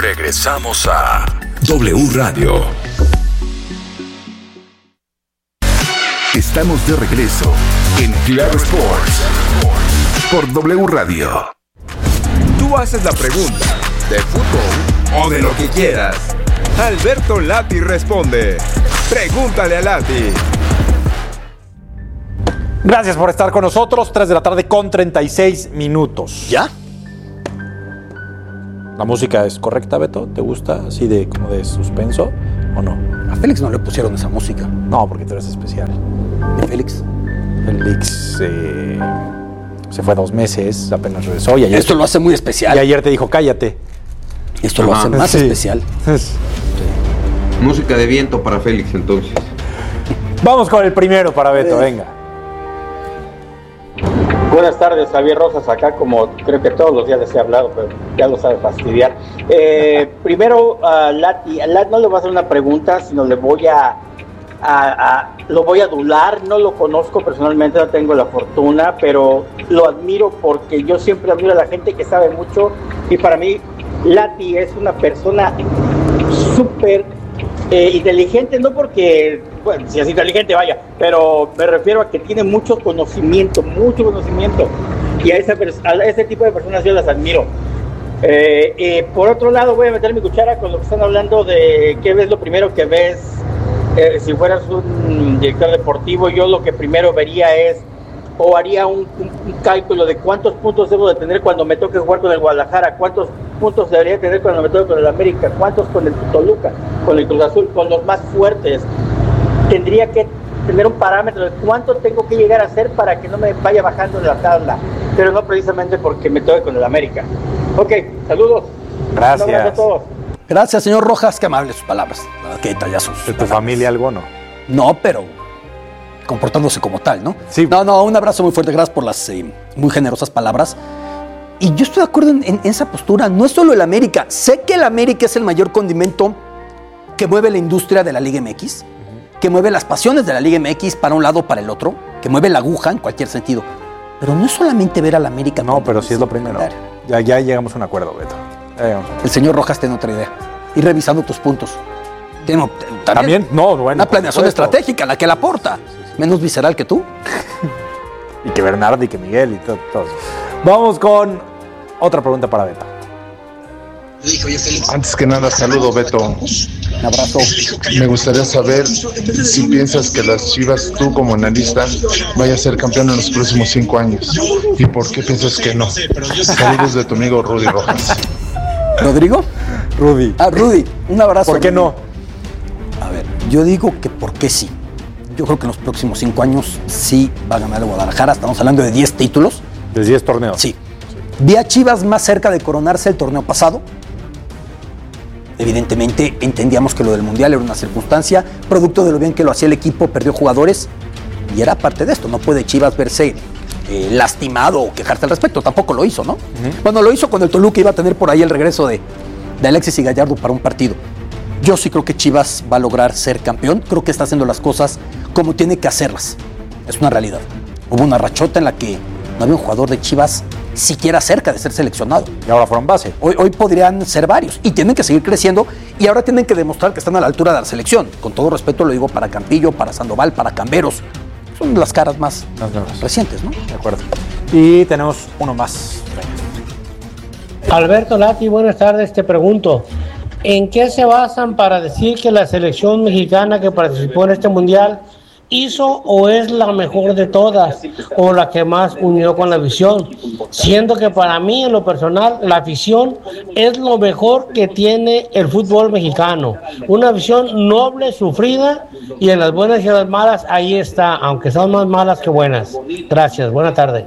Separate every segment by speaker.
Speaker 1: Regresamos a W Radio. Estamos de regreso en Claro Sports por W Radio.
Speaker 2: Tú haces la pregunta de fútbol o de lo que quieras. Alberto Lati responde. Pregúntale a Lati.
Speaker 3: Gracias por estar con nosotros. 3 de la tarde con 36 minutos.
Speaker 4: ¿Ya?
Speaker 3: ¿La música es correcta, Beto? ¿Te gusta? ¿Así de como de suspenso o no?
Speaker 4: A Félix no le pusieron esa música.
Speaker 3: No, porque tú eres especial.
Speaker 4: ¿De Félix?
Speaker 3: Félix se fue 2 meses, apenas regresó. Y ayer
Speaker 4: Esto lo hace muy especial.
Speaker 3: Y ayer te dijo, cállate.
Speaker 4: Esto lo hace más especial.
Speaker 5: Música de viento para Félix, entonces.
Speaker 3: Vamos con el primero para Beto, venga.
Speaker 6: Buenas tardes, Javier Rosas, acá como creo que todos los días les he hablado, pero ya lo sabe fastidiar. Primero, Lati no le voy a hacer una pregunta, sino le voy lo voy a adular. No lo conozco personalmente, no tengo la fortuna, pero lo admiro porque yo siempre admiro a la gente que sabe mucho, y para mí Lati es una persona súper inteligente, no porque, bueno, si es inteligente, vaya, pero me refiero a que tiene mucho conocimiento, y a ese tipo de personas yo las admiro. Por otro lado, voy a meter mi cuchara con lo que están hablando de qué ves lo primero que ves. Si fueras un director deportivo, yo lo que primero vería es, o haría un cálculo de cuántos puntos debo de tener cuando me toque jugar con el Guadalajara, cuántos puntos debería tener cuando me toque con el América, cuántos con el Toluca, con el Cruz Azul, con los más fuertes. Tendría que tener un parámetro de cuánto tengo que llegar a hacer para que no me vaya bajando de la tabla, pero no precisamente porque me toque con el América. Ok, saludos.
Speaker 3: Gracias.
Speaker 6: Un abrazo a todos.
Speaker 4: Gracias, señor Rojas, qué amables sus palabras. Qué detallazos.
Speaker 3: ¿De tu familia algo no?
Speaker 4: No, pero comportándose como tal, ¿no?
Speaker 3: Sí.
Speaker 4: No, un abrazo muy fuerte, gracias por las muy generosas palabras. Y yo estoy de acuerdo en esa postura. No es solo el América. Sé que el América es el mayor condimento que mueve la industria de la Liga MX, que mueve las pasiones de la Liga MX para un lado o para el otro, que mueve la aguja en cualquier sentido. Pero no es solamente ver al América.
Speaker 3: No, pero sí es lo primero. Ya llegamos a un acuerdo, Beto.
Speaker 4: El señor Rojas tiene otra idea. Ir revisando tus puntos.
Speaker 3: También, no, bueno.
Speaker 4: Una planeación estratégica, la que la aporta. Menos visceral que tú.
Speaker 3: Y que Bernardo y que Miguel y todo. Vamos con otra pregunta para Beto.
Speaker 7: Antes que nada, saludo, Beto.
Speaker 4: Un abrazo.
Speaker 7: Me gustaría saber si piensas que las Chivas, tú como analista, vaya a ser campeón en los próximos 5 años. ¿Y por qué piensas que no? Saludos de tu amigo Rudy Rojas.
Speaker 4: ¿Rodrigo?
Speaker 3: Rudy.
Speaker 4: Rudy. Un abrazo.
Speaker 3: ¿Por qué no?
Speaker 4: A ver, yo digo que por qué sí. Yo creo que en los próximos 5 años sí va a ganar el Guadalajara. Estamos hablando de 10 títulos.
Speaker 3: De 10 torneos.
Speaker 4: Sí. Vi a Chivas más cerca de coronarse el torneo pasado. Evidentemente entendíamos que lo del Mundial era una circunstancia, producto de lo bien que lo hacía el equipo, perdió jugadores y era parte de esto. No puede Chivas verse lastimado o quejarse al respecto, tampoco lo hizo, ¿no? Bueno, lo hizo cuando el Toluca iba a tener por ahí el regreso de Alexis y Gallardo para un partido. Yo sí creo que Chivas va a lograr ser campeón, creo que está haciendo las cosas como tiene que hacerlas. Es una realidad. Hubo una rachota en la que no había un jugador de Chivas siquiera cerca de ser seleccionado.
Speaker 3: Y ahora fueron base.
Speaker 4: Hoy podrían ser varios y tienen que seguir creciendo y ahora tienen que demostrar que están a la altura de la selección. Con todo respeto lo digo para Campillo, para Sandoval, para Camberos. Son las caras más recientes, ¿no?
Speaker 3: De acuerdo. Y tenemos uno más.
Speaker 8: Alberto Lati, buenas tardes. Te pregunto, ¿en qué se basan para decir que la selección mexicana que participó en este mundial hizo o es la mejor de todas o la que más unió con la afición? Siendo que para mí, en lo personal, la afición es lo mejor que tiene el fútbol mexicano. Una afición noble, sufrida, y en las buenas y en las malas ahí está, aunque son más malas que buenas. Gracias, buena tarde.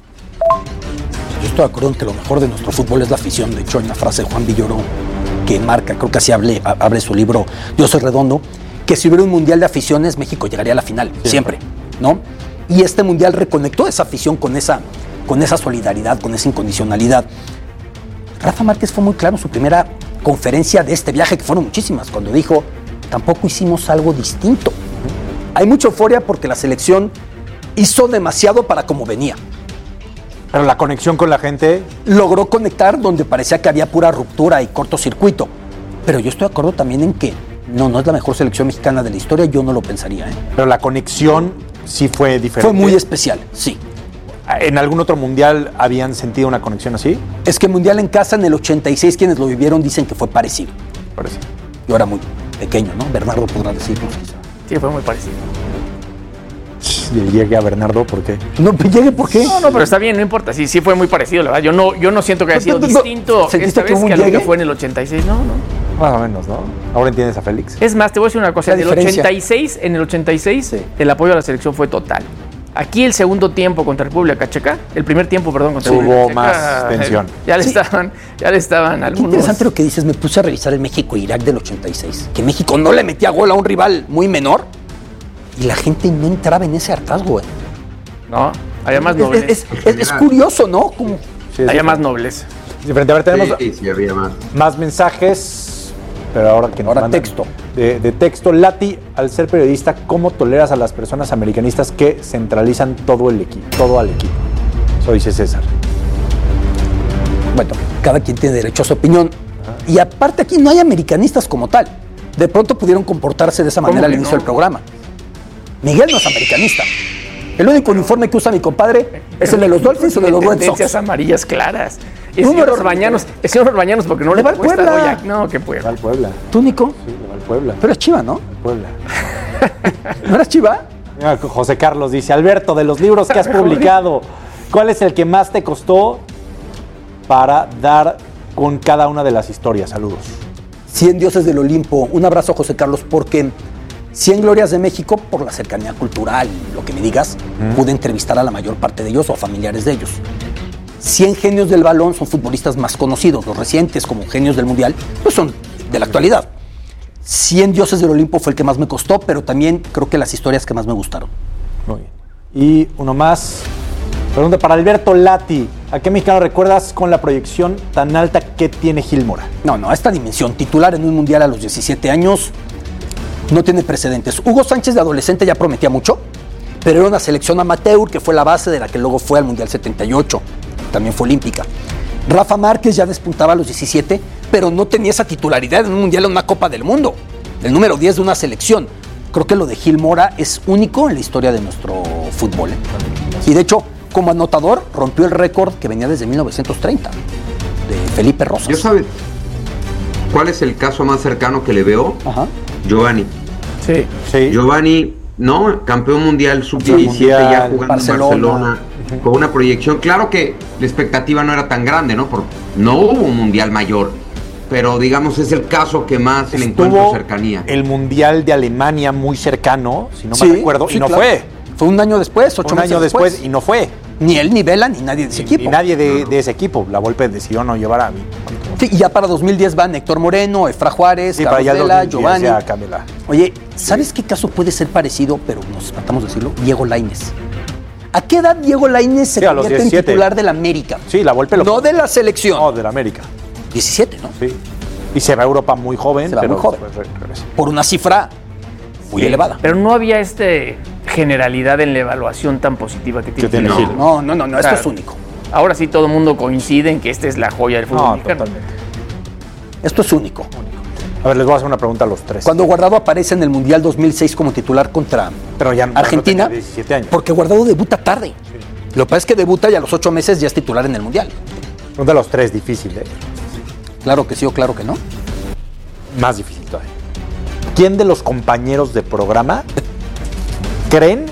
Speaker 4: Yo estoy de acuerdo en que lo mejor de nuestro fútbol es la afición. De hecho, hay una frase de Juan Villoro que marca, creo que así abre su libro Yo soy redondo, que si hubiera un mundial de aficiones, México llegaría a la final, siempre, ¿no? Y este mundial reconectó esa afición con esa solidaridad, con esa incondicionalidad. Rafa Márquez fue muy claro en su primera conferencia de este viaje, que fueron muchísimas, cuando dijo, tampoco hicimos algo distinto. Hay mucha euforia porque la selección hizo demasiado para como venía.
Speaker 3: Pero la conexión con la gente...
Speaker 4: Logró conectar donde parecía que había pura ruptura y cortocircuito. Pero yo estoy de acuerdo también en que no es la mejor selección mexicana de la historia, yo no lo pensaría.
Speaker 3: Pero la conexión sí fue diferente.
Speaker 4: Fue muy especial, sí.
Speaker 3: ¿En algún otro mundial habían sentido una conexión así?
Speaker 4: Es que el mundial en casa en el 86, quienes lo vivieron dicen que fue parecido.
Speaker 3: Parecido.
Speaker 4: Yo era muy pequeño, ¿no? Bernardo podrá decirlo.
Speaker 9: Sí, fue muy parecido.
Speaker 3: Llegué a Bernardo, ¿por qué?
Speaker 4: No, ¿llegué por qué?
Speaker 9: No, pero está bien, no importa. Sí fue muy parecido, la verdad. Yo no siento que haya sido distinto esta vez que a lo que fue en el 86. No.
Speaker 3: Más o menos, ¿no? Ahora entiendes a Félix.
Speaker 9: Es más, te voy a decir una cosa. En el 86, el apoyo a la selección fue total. Aquí el segundo tiempo contra República Checa, el primer tiempo, perdón, contra República Checa.
Speaker 3: Hubo más tensión.
Speaker 9: Ya le estaban algunos.
Speaker 4: Qué interesante lo que dices. Me puse a revisar el México-Irak del 86. Que México no le metía gol a un rival muy menor. Y la gente no entraba en ese hartazgo,
Speaker 9: No, había más nobleza.
Speaker 4: Es curioso, ¿no? Como...
Speaker 3: Sí,
Speaker 9: había más nobleza.
Speaker 3: Diferente. A ver, tenemos
Speaker 5: Sí, había
Speaker 3: más mensajes, pero ahora que nos
Speaker 4: ahora
Speaker 3: mandan
Speaker 4: texto.
Speaker 3: De texto. Lati, al ser periodista, ¿cómo toleras a las personas americanistas que centralizan todo al equipo? Eso dice César.
Speaker 4: Bueno, cada quien tiene derecho a su opinión. Y aparte aquí no hay americanistas como tal. De pronto pudieron comportarse de esa manera al inicio del programa. Miguel no es americanista. El único uniforme que usa mi compadre es el de los Dolphins o de los Red Sox.
Speaker 9: Tendencias amarillas claras. Es señor Orbañanos porque no le
Speaker 4: va al
Speaker 9: cuesta.
Speaker 4: Puebla.
Speaker 9: No, qué Puebla.
Speaker 3: Va al Puebla.
Speaker 4: ¿Tú, Nico?
Speaker 3: Sí, le va al Puebla.
Speaker 4: Tú eres Chiva, ¿no?
Speaker 3: Al Puebla.
Speaker 4: ¿No eras Chiva?
Speaker 3: Mira, José Carlos dice, Alberto, de los libros que has publicado, ¿cuál es el que más te costó para dar con cada una de las historias? Saludos.
Speaker 4: 100 dioses del Olimpo. Un abrazo, José Carlos, porque 100 glorias de México, por la cercanía cultural, lo que me digas, pude entrevistar a la mayor parte de ellos o a familiares de ellos. 100 genios del balón son futbolistas más conocidos, los recientes como genios del Mundial, pues son de la actualidad. 100 dioses del Olimpo fue el que más me costó, pero también creo que las historias que más me gustaron.
Speaker 3: Muy bien. Y uno más. Pregunta para Alberto Lati. ¿A qué mexicano recuerdas con la proyección tan alta que tiene Gil Mora?
Speaker 4: No, a esta dimensión, titular en un Mundial a los 17 años, no tiene precedentes. Hugo Sánchez de adolescente ya prometía mucho, pero era una selección amateur que fue la base de la que luego fue al Mundial 78. También fue olímpica. Rafa Márquez ya despuntaba a los 17, pero no tenía esa titularidad en un Mundial, en una Copa del Mundo. El número 10 de una selección. Creo que lo de Gil Mora es único en la historia de nuestro fútbol. Y de hecho, como anotador, rompió el récord que venía desde 1930, de Felipe Rosas.
Speaker 5: ¿Yo sabes cuál es el caso más cercano que le veo?
Speaker 4: Ajá.
Speaker 5: Giovanni.
Speaker 3: Sí.
Speaker 5: Giovanni, ¿no? Campeón mundial sub-17, ya jugando en Barcelona, con una proyección. Claro que la expectativa no era tan grande, ¿no? Porque no hubo un mundial mayor, pero digamos es el caso que más le encuentro cercanía.
Speaker 3: El mundial de Alemania muy cercano, si no me recuerdo, y no
Speaker 4: claro.
Speaker 3: fue.
Speaker 4: Fue un año después, 8 meses después.
Speaker 3: Y no fue.
Speaker 4: Ni él, ni Vela, ni nadie de ese equipo.
Speaker 3: Ni nadie de ese equipo. La Volpe decidió no llevar a mí.
Speaker 4: Sí, y ya para 2010 van Héctor Moreno, Efra Juárez, Carlos Vela, Giovanni. Oye, ¿sabes qué caso puede ser parecido, pero nos tratamos de decirlo? Diego Lainez. ¿A qué edad Diego Lainez se convierte en titular del América?
Speaker 3: Sí, la Volpe
Speaker 4: no de la selección.
Speaker 3: No, del América.
Speaker 4: 17, ¿no?
Speaker 3: Sí. Y se va a Europa muy joven,
Speaker 4: pero
Speaker 3: muy joven.
Speaker 4: Por una cifra muy elevada.
Speaker 9: Pero no había generalidad en la evaluación tan positiva que tiene
Speaker 3: Gil.
Speaker 4: No, esto es único.
Speaker 9: Ahora sí todo el mundo coincide en que esta es la joya del fútbol mexicano.
Speaker 3: Totalmente.
Speaker 4: Esto es único.
Speaker 3: A ver, les voy a hacer una pregunta a los tres.
Speaker 4: Cuando Guardado aparece en el Mundial 2006 como titular contra Argentina,
Speaker 3: no 17 años.
Speaker 4: Porque Guardado debuta tarde. Lo que pasa es que debuta y a los 8 meses ya es titular en el Mundial.
Speaker 3: Pregunta a los tres, difícil, ¿eh?
Speaker 4: Claro que sí o claro que no.
Speaker 3: Más difícil todavía. ¿Quién de los compañeros de programa creen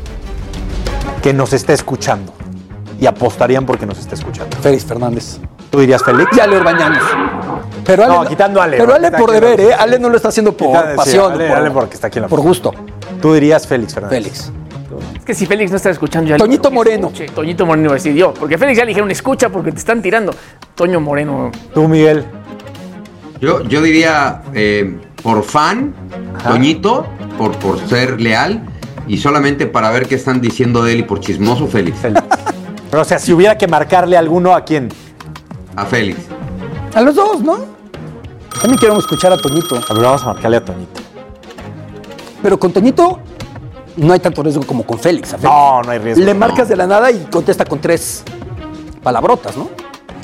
Speaker 3: que nos está escuchando? Y apostarían porque nos está escuchando.
Speaker 4: Félix Fernández.
Speaker 3: ¿Tú dirías Félix?
Speaker 4: Y Ale Orbañanos. Pero Ale,
Speaker 3: no, quitando a Ale.
Speaker 4: Pero Ale por deber, ¿eh? Ale no lo está haciendo por pasión.
Speaker 3: Ale porque está aquí en la
Speaker 4: por gusto.
Speaker 3: ¿Tú dirías Félix Fernández?
Speaker 4: Félix.
Speaker 9: Es que si Félix no está escuchando ya...
Speaker 4: Toñito Moreno.
Speaker 9: Toñito Moreno decidió. Porque Félix ya le dijeron escucha porque te están tirando. Toño Moreno.
Speaker 3: ¿Tú, Miguel?
Speaker 5: Yo diría por fan, Toñito, por ser leal y solamente para ver qué están diciendo de él y por chismoso, Félix.
Speaker 3: Pero o sea, si hubiera que marcarle alguno, ¿a quién?
Speaker 5: A Félix.
Speaker 4: A los dos, ¿no? También queremos escuchar a Toñito.
Speaker 3: A ver, vamos a marcarle a Toñito.
Speaker 4: Pero con Toñito no hay tanto riesgo como con Félix.
Speaker 3: No hay riesgo.
Speaker 4: Le marcas de la nada y contesta con 3 palabrotas, ¿no?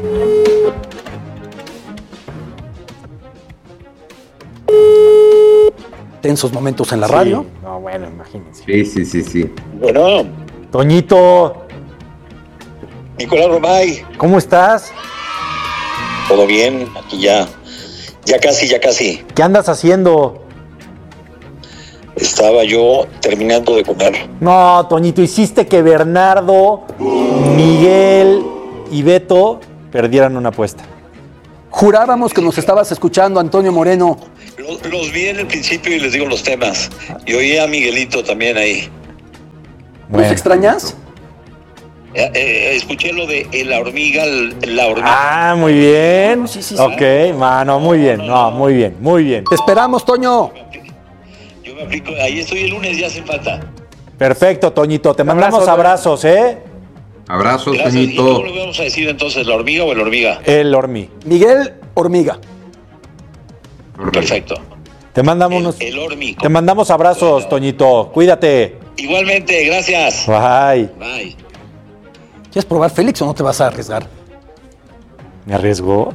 Speaker 4: Tensos momentos en la radio.
Speaker 3: No, bueno, imagínense.
Speaker 5: Sí.
Speaker 10: Bueno,
Speaker 3: Toñito,
Speaker 10: Nicolás Romay,
Speaker 3: ¿cómo estás?
Speaker 10: todo bien, aquí ya casi.
Speaker 3: ¿Qué andas haciendo?
Speaker 10: Estaba yo terminando de comer.
Speaker 3: No, Toñito, hiciste que Bernardo, Miguel y Beto perdieran una apuesta.
Speaker 4: Jurábamos que nos estabas escuchando, Antonio Moreno.
Speaker 10: Los vi en el principio y les digo los temas. Y oí a Miguelito también ahí.
Speaker 4: ¿Nos extrañas?
Speaker 10: Escuché lo de la hormiga.
Speaker 3: Ah, muy bien.
Speaker 4: Sí.
Speaker 3: Ok, mano, muy bien. No, muy bien.
Speaker 4: Te esperamos, Toño.
Speaker 10: Yo me aplico, ahí estoy el lunes, ya hace falta.
Speaker 3: Perfecto, Toñito. Te mandamos abrazos, ¿eh?
Speaker 5: Abrazos,
Speaker 10: Gracias. ¿Y
Speaker 5: Toñito.
Speaker 10: cómo le vamos a decir entonces, la hormiga o el hormiga?
Speaker 3: El Hormi.
Speaker 4: Miguel Hormiga.
Speaker 10: Perfecto.
Speaker 3: Te mandamos
Speaker 10: El hormigo.
Speaker 3: Te mandamos abrazos, Toñito. Cuídate.
Speaker 10: Igualmente, gracias.
Speaker 3: Bye.
Speaker 10: Bye.
Speaker 4: ¿Quieres probar, Félix, o no te vas a arriesgar?
Speaker 3: ¿Me arriesgó?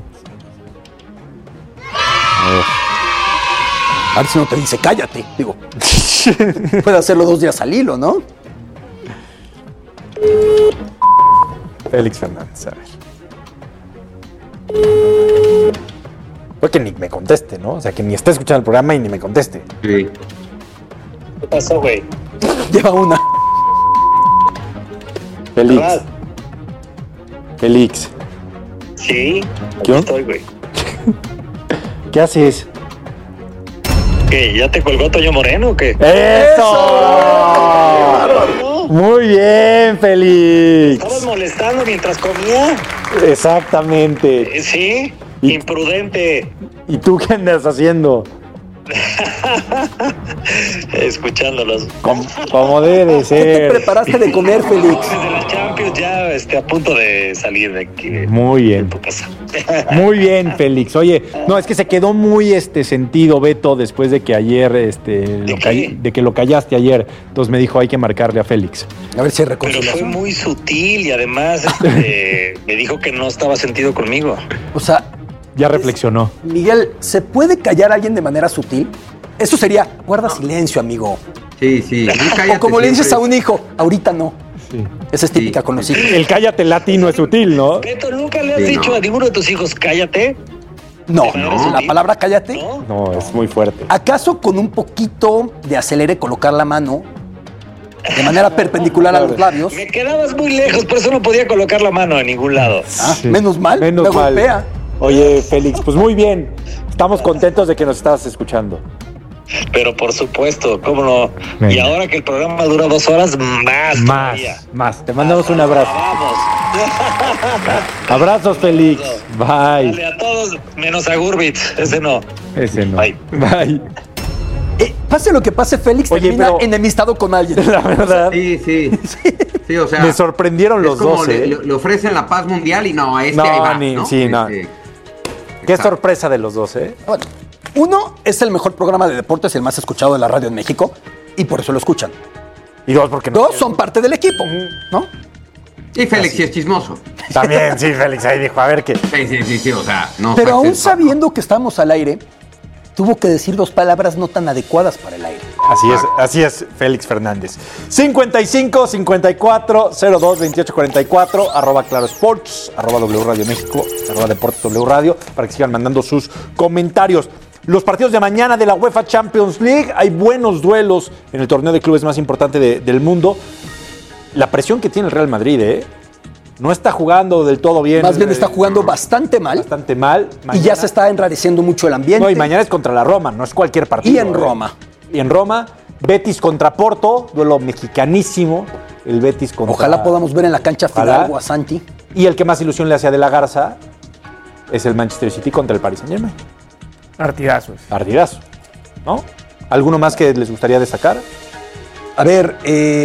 Speaker 4: A ver si no te dice cállate. Digo, puede hacerlo 2 días al hilo, ¿no?
Speaker 3: Félix Fernández, a ver. Pues que ni me conteste, ¿no? O sea, que ni esté escuchando el programa y ni me conteste.
Speaker 5: Sí.
Speaker 10: ¿Qué pasó, güey?
Speaker 4: Lleva una.
Speaker 3: Félix.
Speaker 10: ¿Verdad?
Speaker 3: Félix.
Speaker 10: Sí,
Speaker 3: ¿Qué onda?
Speaker 10: estoy, güey.
Speaker 3: ¿Qué haces?
Speaker 10: ¿Qué? ¿Ya te colgó Toño Moreno o qué?
Speaker 3: ¡Eso! Muy bien, Félix.
Speaker 10: ¿Estabas molestando mientras comía?
Speaker 3: Exactamente.
Speaker 10: Sí,
Speaker 3: Y-
Speaker 10: imprudente.
Speaker 3: ¿Y tú qué andas haciendo?
Speaker 10: Escuchándolos.
Speaker 3: Como debe
Speaker 4: ¿Qué te
Speaker 3: ser.
Speaker 4: preparaste de comer, Félix?
Speaker 10: Desde la Champions ya a punto de salir de aquí.
Speaker 3: Muy bien.
Speaker 10: Tu casa.
Speaker 3: Muy bien, Félix. Oye, no, es que se quedó muy sentido Beto después de que ayer de que lo callaste ayer. Entonces me dijo, hay que marcarle a Félix.
Speaker 4: A ver si hay
Speaker 10: Pero fue
Speaker 4: reconciliación.
Speaker 10: muy sutil y además me dijo que no estaba sentido conmigo.
Speaker 4: O sea,
Speaker 3: Ya reflexionó.
Speaker 4: Miguel, ¿se puede callar a alguien de manera sutil? Eso sería, guarda silencio, amigo.
Speaker 5: Sí.
Speaker 4: O como le dices a un hijo, ahorita no.
Speaker 3: Sí.
Speaker 4: Esa es típica con los hijos.
Speaker 3: El cállate latino es sutil, ¿no?
Speaker 10: Beto, ¿nunca le has
Speaker 5: Sí,
Speaker 10: dicho
Speaker 5: no.
Speaker 10: a ninguno de tus hijos cállate?
Speaker 4: No,
Speaker 10: No.
Speaker 4: la palabra cállate.
Speaker 10: ¿No?
Speaker 3: No, es muy fuerte.
Speaker 4: ¿Acaso con un poquito de acelere colocar la mano de manera perpendicular a los labios?
Speaker 10: Me quedabas muy lejos, por eso no podía colocar la mano en ningún lado.
Speaker 4: Ah,
Speaker 3: Sí.
Speaker 4: menos mal,
Speaker 3: Menos
Speaker 4: me
Speaker 3: mal.
Speaker 4: golpea.
Speaker 3: Oye, Félix, pues muy bien. Estamos contentos de que nos estabas escuchando.
Speaker 10: Pero por supuesto, ¿cómo no?
Speaker 3: Venga.
Speaker 10: Y ahora que el programa dura 2 horas, más todavía.
Speaker 3: Más. Te mandamos un abrazo.
Speaker 10: Vamos.
Speaker 3: Abrazos, Félix. Bye.
Speaker 10: Dale a todos, menos a Gurbitz. Ese no.
Speaker 3: Ese no.
Speaker 10: Bye.
Speaker 3: Bye.
Speaker 4: Pase lo que pase, Félix
Speaker 3: Oye,
Speaker 4: termina
Speaker 3: pero-
Speaker 4: enemistado con alguien.
Speaker 3: La verdad,
Speaker 5: Sí, o sea.
Speaker 3: me sorprendieron los
Speaker 5: es como
Speaker 3: dos,
Speaker 5: le ofrecen la paz mundial y no,
Speaker 3: No,
Speaker 5: ahí va,
Speaker 3: ni-
Speaker 5: ¿no?
Speaker 3: sí, no. Qué
Speaker 5: exacto.
Speaker 3: sorpresa de los dos, ¿eh?
Speaker 4: Bueno, uno, es el mejor programa de deportes y el más escuchado de la radio en México, y por eso lo escuchan.
Speaker 3: Y dos, porque no.
Speaker 4: Dos, son parte del equipo, ¿no?
Speaker 5: Y Félix sí es chismoso.
Speaker 3: También, sí, Félix ahí dijo, a ver qué.
Speaker 5: Sí, o sea, no.
Speaker 4: Pero aún
Speaker 5: saques-
Speaker 4: sabiendo que estamos al aire, tuvo que decir 2 palabras no tan adecuadas para el aire.
Speaker 3: Así es, Félix Fernández. 55 54 02 28 44, arroba Claro Sports, arroba W Radio México, arroba Deportes W Radio, para que sigan mandando sus comentarios. Los partidos de mañana de la UEFA Champions League, hay buenos duelos en el torneo de clubes más importante del mundo. La presión que tiene el Real Madrid, no está jugando del todo bien.
Speaker 4: Más bien está jugando bastante mal,
Speaker 3: bastante mal.
Speaker 4: y ya se está enrareciendo mucho el ambiente.
Speaker 3: No, y mañana es contra la Roma, no es cualquier partido.
Speaker 4: Y en Roma.
Speaker 3: Y en Roma, Betis contra Porto, duelo mexicanísimo. El Betis contra...
Speaker 4: Ojalá podamos ver en la cancha
Speaker 3: Ojalá.
Speaker 4: Fidalgo a Santi.
Speaker 3: Y el que más ilusión le hace a De la Garza es el Manchester City contra el Paris Saint-Germain.
Speaker 9: Partidazos.
Speaker 3: Partidazo, ¿no? ¿Alguno más que les gustaría destacar?
Speaker 4: A ver,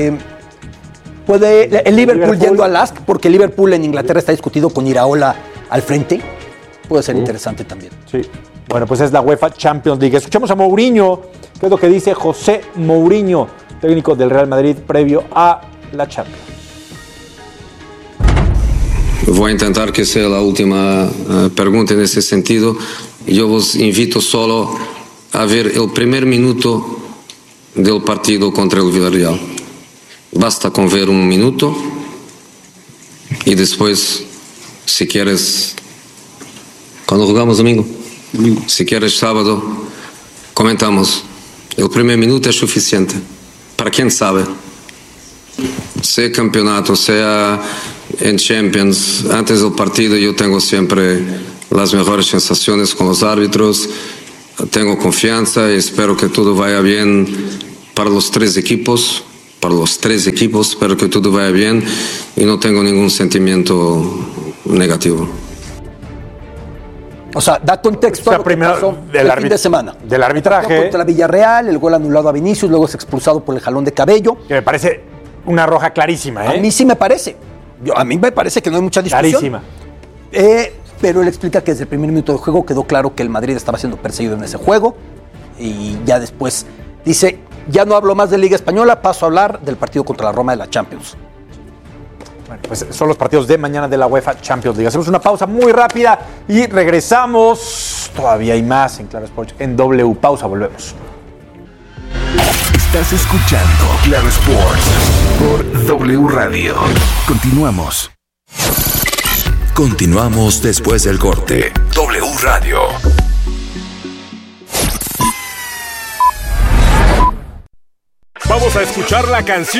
Speaker 4: puede el Liverpool yendo al Lask, porque el Liverpool en Inglaterra está discutido con Iraola al frente. Puede ser interesante también.
Speaker 3: Sí. Bueno, pues es la UEFA Champions League. Escuchamos a Mourinho, qué es lo que dice José Mourinho, técnico del Real Madrid previo a la Champions.
Speaker 11: voy a intentar que sea la última pregunta en ese sentido. Yo os invito solo a ver el primer minuto del partido contra el Villarreal. Basta con ver un minuto y después, si quieres, cuando jugamos domingo, si quieres sábado, comentamos. El primer minuto es suficiente. Para quien sabe, sea campeonato, sea en Champions, antes del partido yo tengo siempre las mejores sensaciones con los árbitros, tengo confianza y espero que todo vaya bien para los tres equipos, espero que todo vaya bien y no tengo ningún sentimiento negativo.
Speaker 4: O sea, da contexto a lo que pasó el fin de semana.
Speaker 3: Del arbitraje.
Speaker 4: Contra Villarreal, el gol anulado a Vinicius, luego es expulsado por el jalón de cabello.
Speaker 3: Que me parece una roja clarísima, ¿eh?
Speaker 4: A mí sí me parece. A mí me parece que no hay mucha discusión.
Speaker 3: Clarísima.
Speaker 4: Pero él explica que desde el primer minuto de juego quedó claro que el Madrid estaba siendo perseguido en ese juego. Y ya después dice, ya no hablo más de Liga Española, paso a hablar del partido contra la Roma de la Champions.
Speaker 3: Bueno, pues son los partidos de mañana de la UEFA Champions League. Hacemos una pausa muy rápida y regresamos. Todavía hay más en Claro Sports en W. Pausa, volvemos.
Speaker 1: Estás escuchando Claro Sports por W Radio. Continuamos. Continuamos después del corte. W Radio.
Speaker 12: Vamos a escuchar la canción